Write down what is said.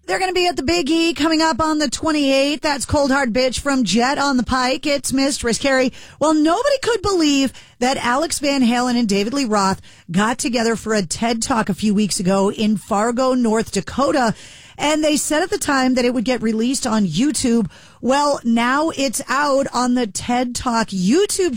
They're going to be at the Big E coming up on the 28th. That's Cold Hard Bitch from Jet on the Pike. It's Mistress Carrie. Well, nobody could believe that Alex Van Halen and David Lee Roth got together for a TED Talk a few weeks ago in Fargo, North Dakota. And they said at the time that it would get released on YouTube. Well, now it's out on the TED Talk YouTube